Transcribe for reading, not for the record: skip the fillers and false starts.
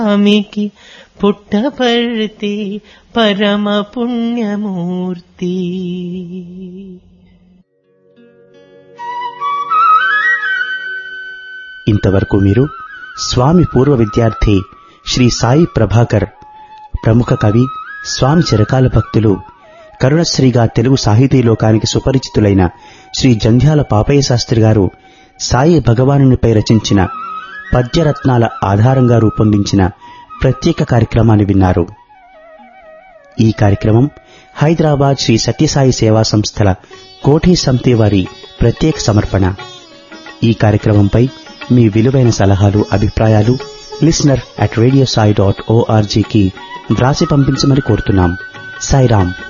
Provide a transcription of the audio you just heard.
స్వామికి పుట్టపర్తి పరమ పుణ్యమూర్తి. ఇంతవరకు మీరు స్వామి పూర్వ విద్యార్థి శ్రీ సాయి ప్రభాకర్, ప్రముఖ కవి, స్వామి చిరకాల భక్తులు, కరుణశ్రీగా తెలుగు సాహితీ లోకానికి సుపరిచితులైన శ్రీ జంధ్యాల పాపయ్య శాస్త్రి గారు సాయి భగవానునిపై రచించిన పద్యరత్నాల ఆధారంగా రూపొందించిన ప్రత్యేక కార్యక్రమాన్ని విన్నారు. ఈ కార్యక్రమం హైదరాబాద్ శ్రీ సత్యసాయి సేవా సంస్థల కోఠి సమితి వారి ప్రత్యేక సమర్పణ. ఈ కార్యక్రమంపై మీ విలువైన సలహాలు, అభిప్రాయాలు listener@radiosai.org కి వ్రాసి పంపించమని కోరుతున్నాం. సాయిరాం.